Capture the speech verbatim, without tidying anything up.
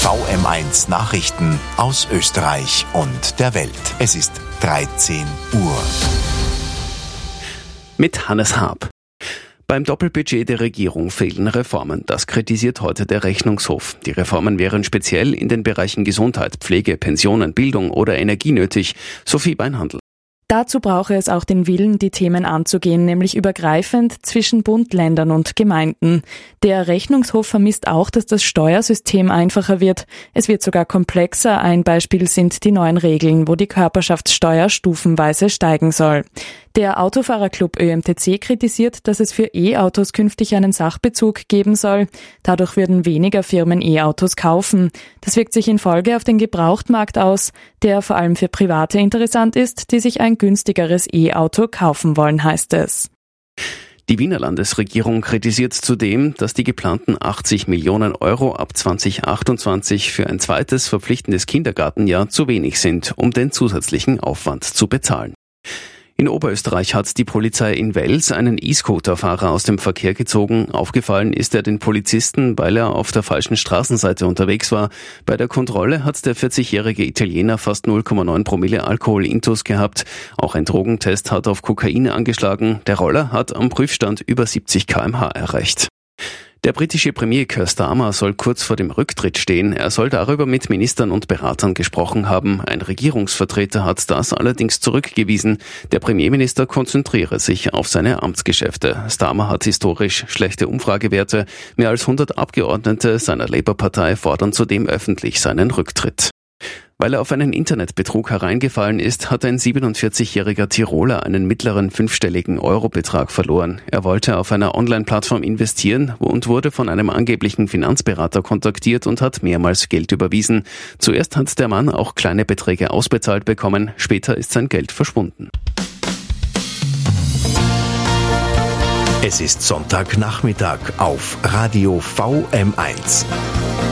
V M eins Nachrichten aus Österreich und der Welt. Es ist dreizehn Uhr. Mit Hannes Haab. Beim Doppelbudget der Regierung fehlen Reformen. Das kritisiert heute der Rechnungshof. Die Reformen wären speziell in den Bereichen Gesundheit, Pflege, Pensionen, Bildung oder Energie nötig. Sophie Beinhandel. Dazu brauche es auch den Willen, die Themen anzugehen, nämlich übergreifend zwischen Bund, Ländern und Gemeinden. Der Rechnungshof vermisst auch, dass das Steuersystem einfacher wird. Es wird sogar komplexer. Ein Beispiel sind die neuen Regeln, wo die Körperschaftssteuer stufenweise steigen soll. Der Autofahrerclub Ö M T C kritisiert, dass es für E-Autos künftig einen Sachbezug geben soll. Dadurch würden weniger Firmen E-Autos kaufen. Das wirkt sich in Folge auf den Gebrauchtmarkt aus, der vor allem für Private interessant ist, die sich ein günstigeres E-Auto kaufen wollen, heißt es. Die Wiener Landesregierung kritisiert zudem, dass die geplanten achtzig Millionen Euro ab zwanzig achtundzwanzig für ein zweites verpflichtendes Kindergartenjahr zu wenig sind, um den zusätzlichen Aufwand zu bezahlen. In Oberösterreich hat die Polizei in Wels einen E-Scooter-Fahrer aus dem Verkehr gezogen. Aufgefallen ist er den Polizisten, weil er auf der falschen Straßenseite unterwegs war. Bei der Kontrolle hat der vierzigjährige Italiener fast null Komma neun Promille Alkohol intus gehabt. Auch ein Drogentest hat auf Kokain angeschlagen. Der Roller hat am Prüfstand über siebzig Kilometer pro Stunde erreicht. Der britische Premier Keir Starmer soll kurz vor dem Rücktritt stehen. Er soll darüber mit Ministern und Beratern gesprochen haben. Ein Regierungsvertreter hat das allerdings zurückgewiesen. Der Premierminister konzentriere sich auf seine Amtsgeschäfte. Starmer hat historisch schlechte Umfragewerte. Mehr als hundert Abgeordnete seiner Labour-Partei fordern zudem öffentlich seinen Rücktritt. Weil er auf einen Internetbetrug hereingefallen ist, hat ein siebenundvierzigjähriger Tiroler einen mittleren fünfstelligen Eurobetrag verloren. Er wollte auf einer Online-Plattform investieren und wurde von einem angeblichen Finanzberater kontaktiert und hat mehrmals Geld überwiesen. Zuerst hat der Mann auch kleine Beträge ausbezahlt bekommen, später ist sein Geld verschwunden. Es ist Sonntagnachmittag auf Radio V M eins.